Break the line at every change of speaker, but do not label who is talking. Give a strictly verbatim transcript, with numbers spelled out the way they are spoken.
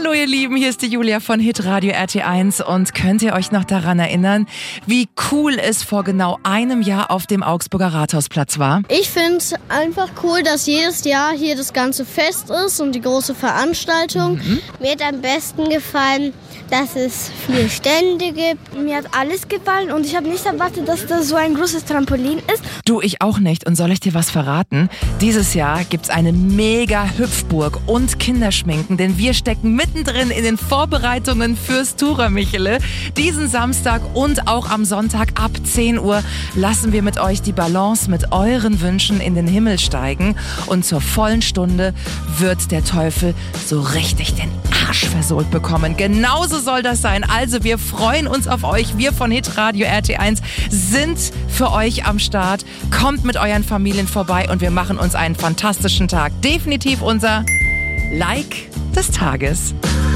Hallo ihr Lieben, hier ist die Julia von Hitradio R T eins und könnt ihr euch noch daran erinnern, wie cool es vor genau einem Jahr auf dem Augsburger Rathausplatz war?
Ich finde es einfach cool, dass jedes Jahr hier das ganze Fest ist und die große Veranstaltung.
Mhm.
Mir hat am besten gefallen, dass es vier Stände gibt.
Mir hat alles gefallen und ich habe nicht erwartet, dass das so ein großes Trampolin ist.
Du, ich auch nicht. Und soll ich dir was verraten? Dieses Jahr gibt's eine mega Hüpfburg und Kinderschminken, denn wir stecken mittendrin in den Vorbereitungen fürs Tura Michele. Diesen Samstag und auch am Sonntag ab zehn Uhr lassen wir mit euch die Balance mit euren Wünschen in den Himmel steigen. Und zur vollen Stunde wird der Teufel so richtig den Arsch versohlt bekommen. Genauso soll das sein. Also wir freuen uns auf euch. Wir von Hitradio R T eins sind für euch am Start. Kommt mit euren Familien vorbei und wir machen uns einen fantastischen Tag. Definitiv unser Like des Tages.